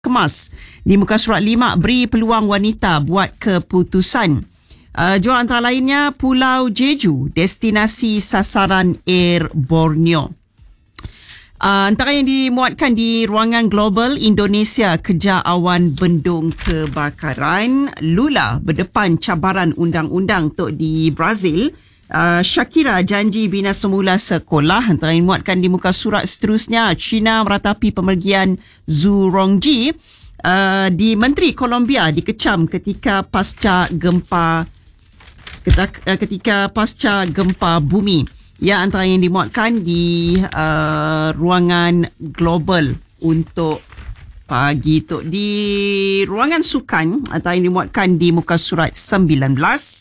Kemas di muka surat 5 beri peluang wanita buat keputusan. Jual antara lainnya Pulau Jeju, destinasi sasaran Air Borneo. Antara yang dimuatkan di ruangan global, Indonesia kejar awan bendung kebakaran. Lula berdepan cabaran undang-undang di Brazil. Shakira janji bina semula sekolah. Antara yang dimuatkan di muka surat seterusnya, China meratapi pemergian Zhu Rongji. Di Menteri Colombia dikecam ketika pasca gempa bumi. Ya, antara yang dimuatkan di ruangan global untuk pagi itu. Di ruangan sukan, antara yang dimuatkan di muka surat 19,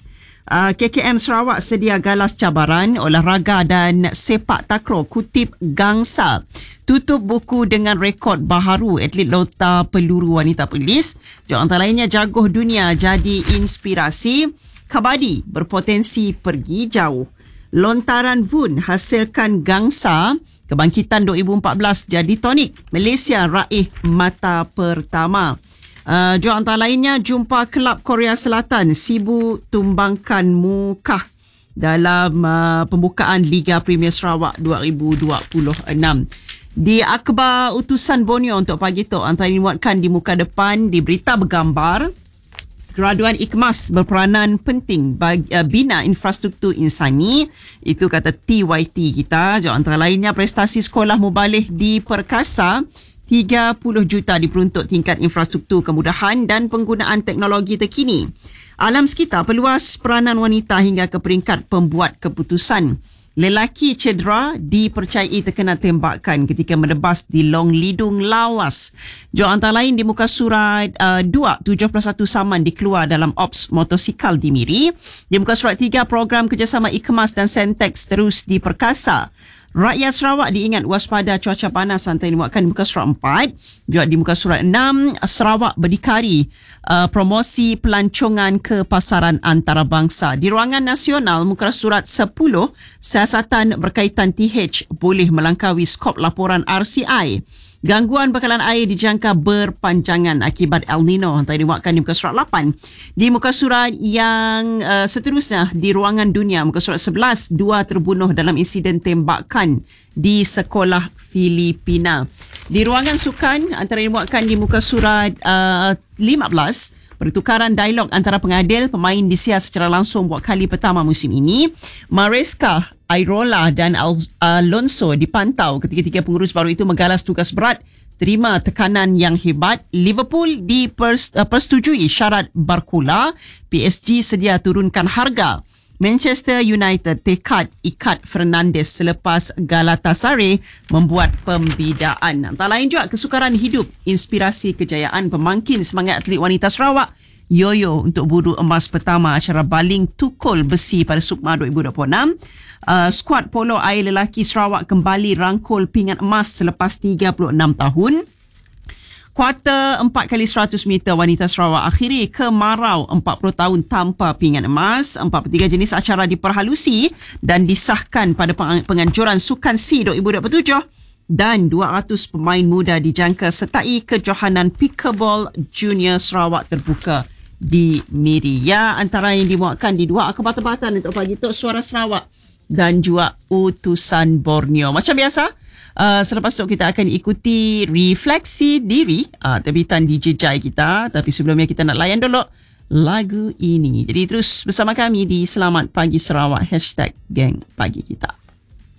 KKM Sarawak sedia galas cabaran olahraga dan sepak takraw kutip Gangsa. Tutup buku dengan rekod baharu atlet lota peluru wanita polis. Antara lainnya jaguh dunia jadi inspirasi. Kabadi berpotensi pergi jauh. Lontaran Vun hasilkan Gangsa. Kebangkitan 2014 jadi tonik. Malaysia raih mata pertama. Antara lainnya jumpa kelab Korea Selatan Sibu tumbangkan Mukah dalam pembukaan Liga Premier Sarawak 2026. Di akhbar utusan Borneo untuk pagi itu, antara yang dimuatkan di muka depan di berita bergambar, graduan IKMAS berperanan penting bagi bina infrastruktur insani. Itu kata TYT kita. Antara lainnya prestasi sekolah mubalih di Perkasa, 30 juta diperuntuk tingkat infrastruktur kemudahan dan penggunaan teknologi terkini. Alam sekitar perluas peranan wanita hingga ke peringkat pembuat keputusan. Lelaki cedera dipercayai terkena tembakan ketika menebas di Long Lidung, Lawas. Antara lain di muka surat 2, 71 saman dikeluar dalam ops motosikal di Miri. Di muka surat 3, program kerjasama IKMAS dan Sentex terus diperkasa. Rakyat Sarawak diingat waspada cuaca panas, antara yang dimuatkan di muka surat 4. Juga di muka surat 6, Sarawak berdikari promosi pelancongan ke pasaran antarabangsa. Di ruangan nasional, muka surat 10, siasatan berkaitan TH boleh melangkaui skop laporan RCI. Gangguan bekalan air dijangka berpanjangan akibat El Nino, antara yang dimuatkan di muka surat 8. Di muka surat yang seterusnya, di ruangan dunia, muka surat 11, 2 terbunuh dalam insiden tembakan di sekolah Filipina. Di ruangan sukan, antara yang dimuatkan di muka surat 15, pertukaran dialog antara pengadil pemain disiar secara langsung buat kali pertama musim ini. Maresca, Airola dan Alonso dipantau ketika-ketika pengurus baru itu menggalas tugas berat, terima tekanan yang hebat. Liverpool persetujui syarat Barcola. PSG sedia turunkan harga. Manchester United tekad ikat Fernandes selepas Galatasaray membuat pembidaan. Antara lain juga kesukaran hidup, inspirasi kejayaan pemangkin semangat atlet wanita Sarawak. Yoyo untuk buru emas pertama acara baling tukul besi pada Sukma 2026. Skuad polo air lelaki Sarawak kembali rangkul pingat emas selepas 36 tahun. Kuarter 4x100 meter wanita Sarawak akhiri ke Marau 40 tahun tanpa pingat emas. 43 jenis acara diperhalusi dan disahkan pada penganjuran Sukan C 2027. Dan 200 pemain muda dijangka sertai kejohanan Pickleball Junior Sarawak terbuka di Miri. Ya, antara yang dimuatkan di dua akhbar tempatan untuk pagi itu, Suara Sarawak dan juga Utusan Borneo. Macam biasa, selepas itu kita akan ikuti refleksi diri terbitan di jejai kita. Tapi sebelumnya kita nak layan dulu lagu ini. Jadi terus bersama kami di Selamat Pagi Sarawak #Gang Pagi Kita.